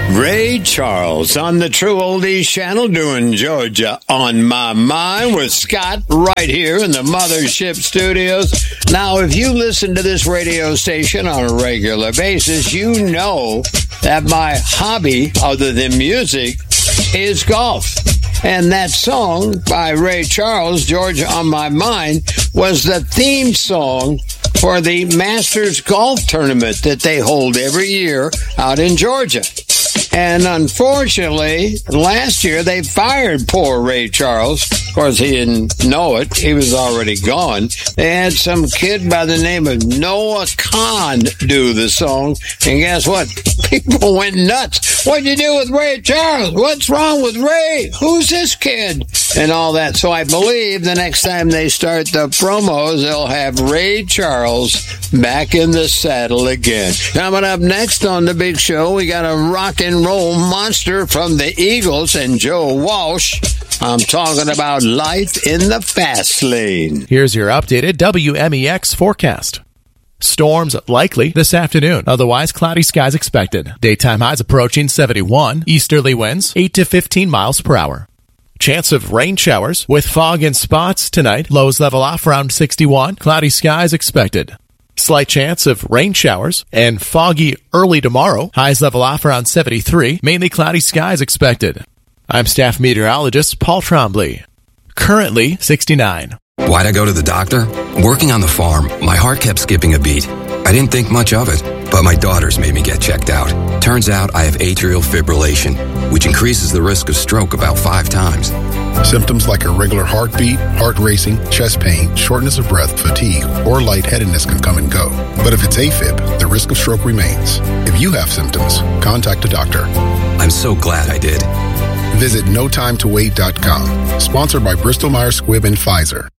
Ray Charles on the True Oldies channel doing Georgia on My Mind with Scott right here in the Mothership Studios. Now, if you listen to this radio station on a regular basis, you know that my hobby, other than music, is golf. And that song by Ray Charles, Georgia on My Mind, was the theme song for the Masters Golf Tournament that they hold every year out in Georgia. And unfortunately, last year they fired poor Ray Charles. Of course, he didn't know it. He was already gone. They had some kid by the name of Noah Kahn do the song. And guess what? People went nuts. What'd you do with Ray Charles? What's wrong with Ray? Who's this kid? And all that. So I believe the next time they start the promos, they'll have Ray Charles back in the saddle again. Coming up next on the big show, we got a rock and roll monster from the Eagles and Joe Walsh. I'm talking about life in the fast lane. Here's your updated WMEX forecast. Storms likely this afternoon. Otherwise, cloudy skies expected. Daytime highs approaching 71. Easterly winds 8 to 15 miles per hour. Chance of rain showers with fog in spots tonight. Lows level off around 61. Cloudy skies expected. Slight chance of rain showers and foggy early tomorrow. Highs level off around 73. Mainly cloudy skies expected. I'm staff meteorologist Paul Trombley. Currently 69. Why'd I go to the doctor? Working on the farm, my heart kept skipping a beat. I didn't think much of it, but my daughters made me get checked out. Turns out I have atrial fibrillation, which increases the risk of stroke about 5 times. Symptoms like irregular heartbeat, heart racing, chest pain, shortness of breath, fatigue, or lightheadedness can come and go. But if it's AFib, the risk of stroke remains. If you have symptoms, contact a doctor. I'm so glad I did. Visit notimetowait.com. Sponsored by Bristol Myers Squibb and Pfizer.